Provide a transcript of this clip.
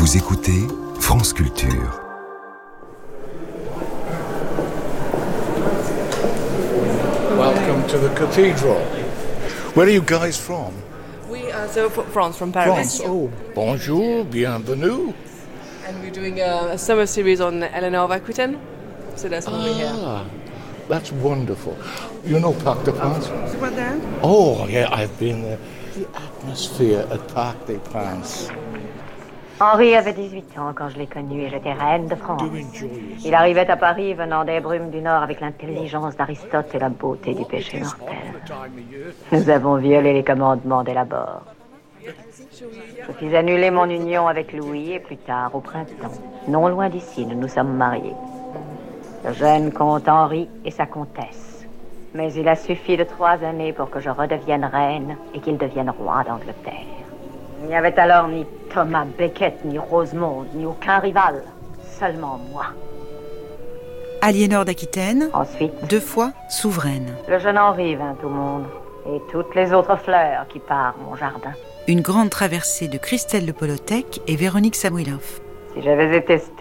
Vous écoutez France Culture. Welcome to the cathedral. Where are you guys from? We are France, from Paris. France. Oh, bonjour, bienvenue. And we're doing a summer series on Eleanor of Aquitaine. So that's why we're here. That's wonderful. You know Parc des Princes? What then? Oh, yeah, I've been there. The atmosphere at Parc des Princes. Henri avait 18 ans quand je l'ai connu et j'étais reine de France. Il arrivait à Paris venant des brumes du Nord avec l'intelligence d'Aristote et la beauté du péché mortel. Nous avons violé les commandements des Labors. Je suis annulé mon union avec Louis et plus tard, au printemps, non loin d'ici, nous nous sommes mariés. Le jeune comte Henri et sa comtesse. Mais il a suffi de 3 années pour que je redevienne reine et qu'il devienne roi d'Angleterre. Il n'y avait alors ni Thomas Becket, ni Rosemonde, ni aucun rival. Seulement moi. Aliénor d'Aquitaine, Ensuite, 2 fois souveraine. le jeune Henri vint au monde. Et toutes les autres fleurs qui parent mon jardin. Une grande traversée de Christelle Le Polothèque et Véronique Samuilov. Si j'avais été